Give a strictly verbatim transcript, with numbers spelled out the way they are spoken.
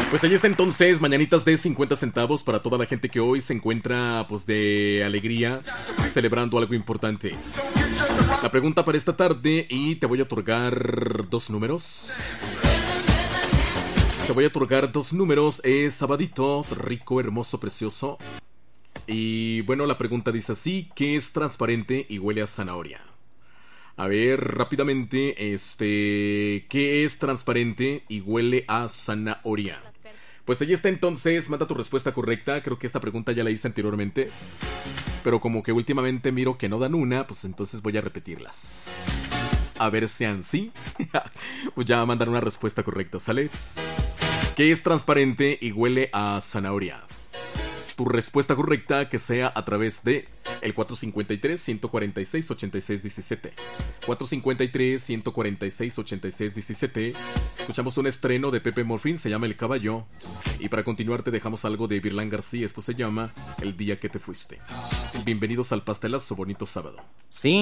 Pues ahí está entonces, mañanitas de cincuenta centavos para toda la gente que hoy se encuentra pues de alegría, celebrando algo importante. La pregunta para esta tarde, y te voy a otorgar dos números. Te voy a otorgar dos números, es sabadito, rico, hermoso, precioso. Y bueno, la pregunta dice así: ¿qué es transparente y huele a zanahoria? A ver, rápidamente, este... ¿qué es transparente y huele a zanahoria? Pues allí está entonces, manda tu respuesta correcta. Creo que esta pregunta ya la hice anteriormente, pero como que últimamente miro que no dan una, pues entonces voy a repetirlas. A ver si han sí. Pues ya mandan una respuesta correcta, ¿sale? ¿Qué es transparente y huele a zanahoria? Tu respuesta correcta que sea a través de el cuatro cinco tres, uno cuatro seis, ocho seis uno siete. cuatro cinco tres, uno cuatro seis, ocho seis uno siete. Escuchamos un estreno de Pepe Morfín, se llama El Caballo. Y para continuar te dejamos algo de Virlán García, esto se llama El Día que te fuiste. Bienvenidos al pastelazo, bonito sábado. Sí.